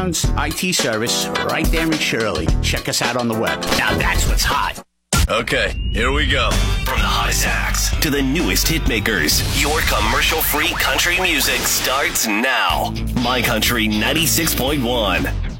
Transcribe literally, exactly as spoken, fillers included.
Sounds I T service right there in Shirley. Check us out on the web. Now that's what's hot. Okay, here we go. From the hottest acts to the newest hit makers, your commercial-free country music starts now. My Country ninety-six point one.